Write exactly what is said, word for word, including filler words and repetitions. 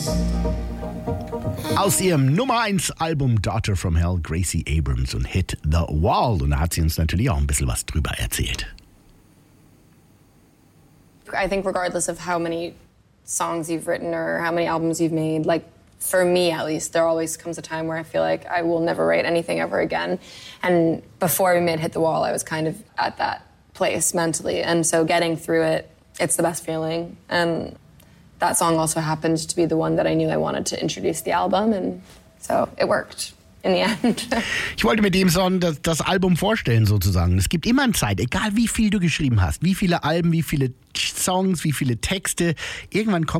Aus ihrem Nummer eins Album Daughter from Hell, Gracie Abrams und Hit The Wall. Und da hat sie uns natürlich auch ein bisschen was drüber erzählt. I think regardless of how many songs you've written or how many albums you've made, like for me at least, there always comes a time where I feel like I will never write anything ever again. And before we made Hit the Wall, I was kind of at that place mentally. And so getting through it, it's the best feeling. And that song also happened to be the one that I knew I wanted to introduce the album. And so it worked. In the end. Ich wollte mit dem Song das, das Album vorstellen sozusagen. Es gibt immer eine Zeit, egal wie viel du geschrieben hast, wie viele Alben, wie viele Songs, wie viele Texte. Irgendwann kommt